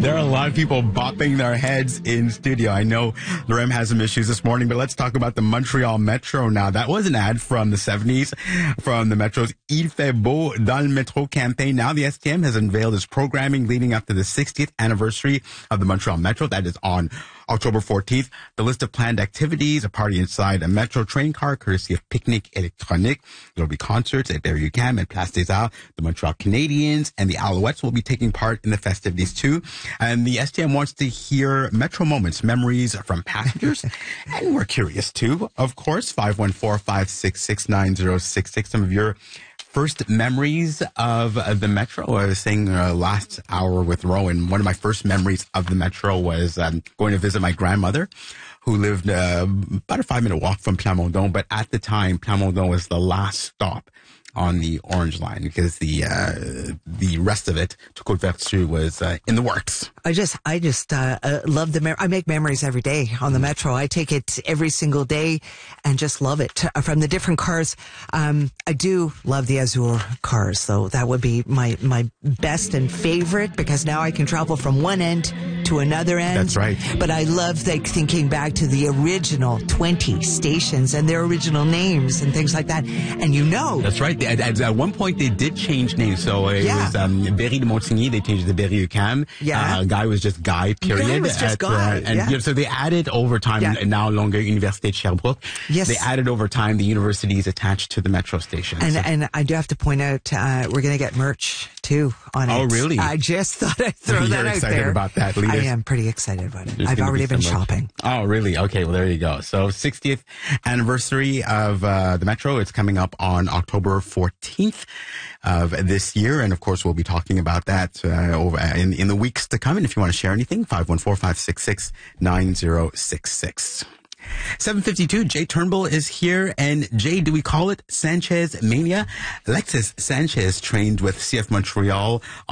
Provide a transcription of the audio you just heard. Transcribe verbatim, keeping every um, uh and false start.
There are a lot of people bopping their heads in studio. I know Lorem has some issues this morning, but let's talk about the Montreal Metro now. That was an ad from the seventies from the Metro's Il fait beau dans le métro campaign. Now the S T M has unveiled its programming leading up to the sixtieth anniversary of the Montreal Metro. That is on October fourteenth. The list of planned activities: a party inside a Metro train car, courtesy of Picnic Electronique. There will be concerts at Barrie UQAM and Place des Arts. The Montreal Canadiens and the Alouettes will be taking part in the festivities too. And the S T M wants to hear Metro moments, memories from passengers. And we're curious too, of course. five one four, five six six, nine zero six six. Some of your first memories of uh, the Metro. I was saying uh, last hour with Rowan, one of my first memories of the Metro was um, going to visit my grandmother, who lived uh, about a five-minute walk from Plamondon. But at the time, Plamondon was the last stop on the Orange Line because the uh, the rest of it to Côte-Vertu was uh, in the works. I just I just uh, uh, love the mem- I make memories every day on the Metro. I take it every single day and just love it uh, from the different cars. Um, I do love the Azur cars, so that would be my my best and favorite because now I can travel from one end to another end. That's right. But I love like thinking back to the original twenty stations and their original names and things like that. And you know, that's right. At, at, at one point, they did change names. So it yeah. was um, Berry de Montigny. They changed the Barrie UQAM. Yeah. Uh, Guy was just Guy, period. Guy was just at, Guy. Uh, and yeah. you know, so they added over time, yeah. and now longer Université de Sherbrooke. Yes. They added over time the universities attached to the Metro station. And, so. and I do have to point out, uh, we're going to get merch too on it. Oh, really? I just thought I'd throw You're that out excited there. about that, I Leaders? am pretty excited about it. There's I've already be been so much. shopping. Oh, really? Okay, well, there you go. So sixtieth anniversary of uh, the Metro. It's coming up on October fourteenth of this year. And, of course, we'll be talking about that uh, over in, in the weeks to come. And if you want to share anything, five one four, five six six, nine zero six six. seven fifty-two, Jay Turnbull is here. And Jay, do we call it Sanchez Mania? Alexis Sanchez trained with C F Montreal